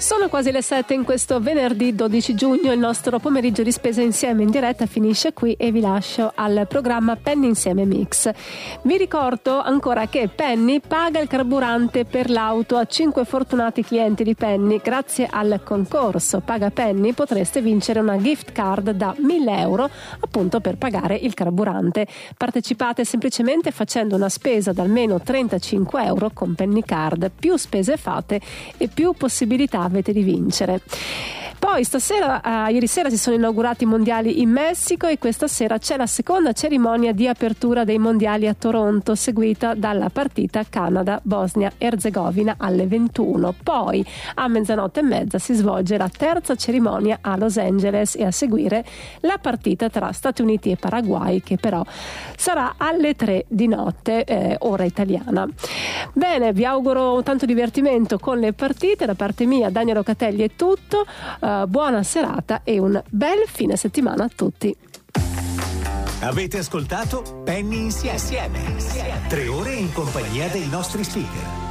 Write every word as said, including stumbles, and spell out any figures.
Sono quasi le sette in questo venerdì dodici giugno, il nostro pomeriggio di spesa insieme in diretta finisce qui e vi lascio al programma Penny Insieme Mix. Vi ricordo ancora che Penny paga il carburante per l'auto a cinque fortunati clienti di Penny. Grazie al concorso Paga Penny potreste vincere una gift card da mille euro appunto per pagare il carburante. Partecipate semplicemente facendo una spesa da almeno trentacinque euro con Penny Card. Più spese fate e più possibilità avete di vincere. Poi stasera, uh, ieri sera si sono inaugurati i mondiali in Messico e questa sera c'è la seconda cerimonia di apertura dei mondiali a Toronto, seguita dalla partita Canada-Bosnia-Erzegovina alle ventuno. Poi a mezzanotte e mezza si svolge la terza cerimonia a Los Angeles e a seguire la partita tra Stati Uniti e Paraguay, che però sarà alle tre di notte, eh, ora italiana. Bene, vi auguro tanto divertimento con le partite. Da parte mia, Daniel Locatelli, è tutto. Uh, buona serata e un bel fine settimana a tutti. Avete ascoltato Penny Insieme. Insieme. Tre ore in compagnia dei nostri speaker.